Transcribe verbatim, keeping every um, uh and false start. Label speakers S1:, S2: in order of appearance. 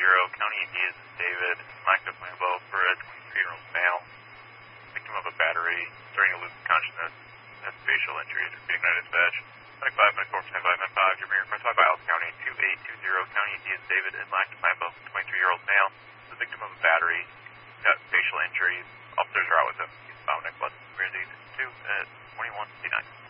S1: zero, County E D is David, Active Lambo for a twenty-three-year-old male, victim of a battery, starting to lose consciousness, has facial injuries, being ignited dispatch. twenty-five, twenty-four, twenty-five, twenty-five, you're being requested by Biles County, two eight two zero, County E D is David, Active Lambo, twenty-three-year-old male, the victim of a battery, got facial injuries, officers are out with him, he's found in blood, two at twenty-one fifty-nine.